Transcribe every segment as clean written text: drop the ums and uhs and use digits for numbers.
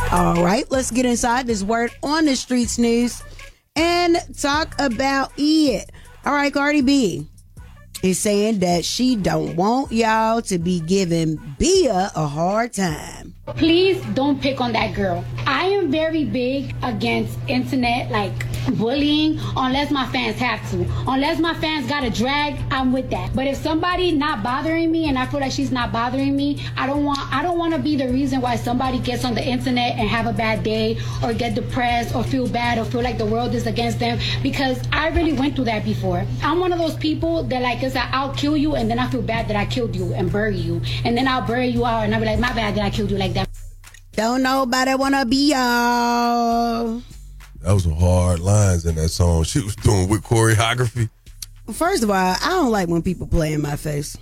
All right, let's get inside this word on the streets news and talk about it. All right, Cardi B is saying that she don't want y'all to be giving Bia a hard time. Please don't pick on that girl. I am very big against internet bullying unless my fans have to. Unless my fans got a drag, I'm with that. But if somebody not bothering me and I feel like she's not bothering me, I don't want to be the reason why somebody gets on the internet and have a bad day or get depressed or feel bad or feel like the world is against them, because I really went through that before. I'm one of those people that I'll kill you and then I feel bad that I killed you and bury you. And then I'll bury you out and I'll be like, my bad that I killed you like that. Don't nobody wanna be y'all. That was some hard lines in that song. She was doing with choreography. First of all, I don't like when people play in my face.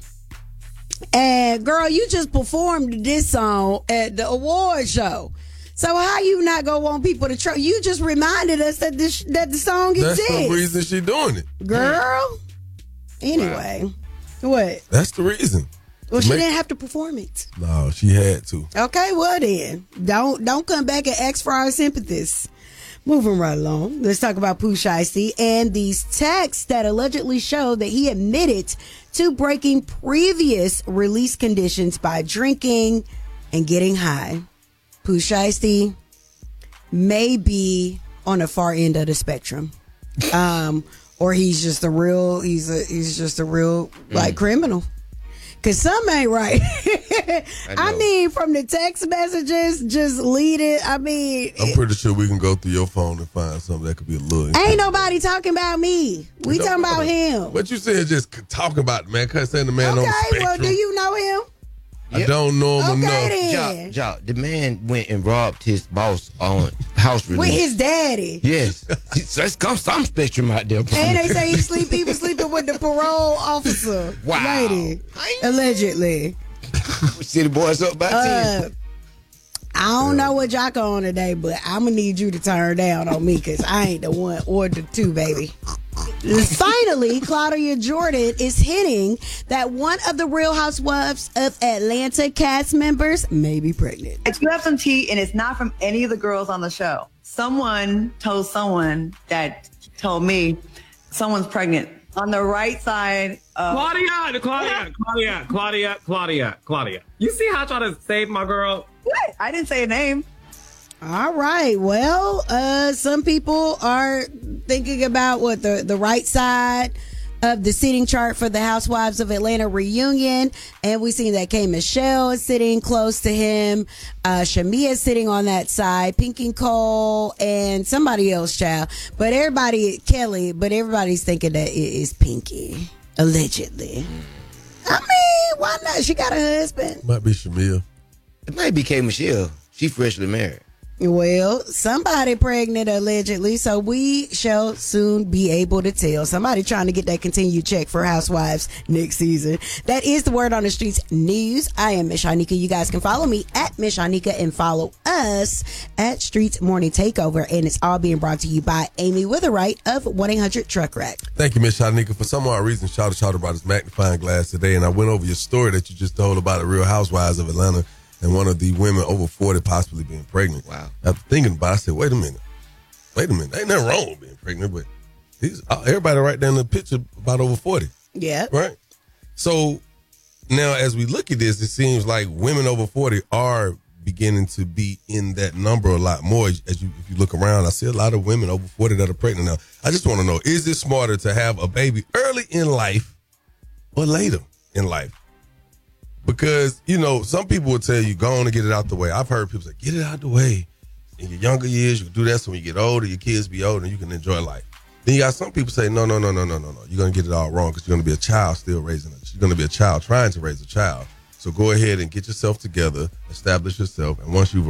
And girl, you just performed this song at the award show. So how you not gonna want people to try? You just reminded us that the song exists. That's the reason she doing it. Girl. Anyway, what? That's the reason. Well, she didn't have to perform it. No, she had to. Okay, well then. Don't come back and ask for our sympathies. Moving right along, let's talk about Pooh Shiesty and these texts that allegedly show that he admitted to breaking previous release conditions by drinking and getting high. Pooh Shiesty may be on the far end of the spectrum. Or he's just a real criminal. Cause some ain't right. I mean, from the text messages, just lead it. I mean, I'm pretty sure we can go through your phone and find something that could be a little. Ain't nobody talking about me. We talking about him. What you said, just talking about the man, cause saying the man on the spectrum. Okay, well, do you know him? I don't know him enough. Then. The man went and robbed his boss on house release. With his daddy. Yes. Let's come some spectrum out there. And they say he was sleeping with the parole officer. Wow. Lady. Allegedly. See the boys up by 10. I don't know what y'all on today, but I'm going to need you to turn down on me because I ain't the one or the two, baby. Finally, Claudia Jordan is hinting that one of the Real Housewives of Atlanta cast members may be pregnant. If you have some tea and it's not from any of the girls on the show, someone told someone that told me someone's pregnant on the right side of... Claudia. You see how I try to save my girl? What? I didn't say a name. All right. Well, some people are thinking about what the right side of the seating chart for the Housewives of Atlanta reunion. And we seen that K. Michelle is sitting close to him. Shamia is sitting on that side. Pinky Cole and somebody else, child. But everybody's thinking that it is Pinky, allegedly. I mean, why not? She got a husband. Might be Shamia. It might be K. Michelle. She freshly married. Well, somebody pregnant allegedly, so we shall soon be able to tell. Somebody trying to get that continued check for Housewives next season. That is the word on the streets news. I am Miss Shanika. You guys can follow me at Miss Shanika and follow us at Streets Morning Takeover. And it's all being brought to you by Amy Witherite of 1-800 Truck Rack. Thank you, Miss Shanika. For some odd reason, Shouter brought his magnifying glass today, and I went over your story that you just told about the Real Housewives of Atlanta and one of the women over 40 possibly being pregnant. Wow. After thinking about it, I said, wait a minute. Ain't nothing wrong with being pregnant, but everybody right there in the picture about over 40. Yeah. Right? So now as we look at this, it seems like women over 40 are beginning to be in that number a lot more. If you look around, I see a lot of women over 40 that are pregnant now. I just want to know, is it smarter to have a baby early in life or later in life? Because, some people will tell you, go on and get it out the way. I've heard people say, get it out the way. In your younger years, you can do that so when you get older, your kids be older, and you can enjoy life. Then you got some people say, no. You're going to get it all wrong because you're going to be a child still raising it. You're going to be a child trying to raise a child. So go ahead and get yourself together, establish yourself, and once you've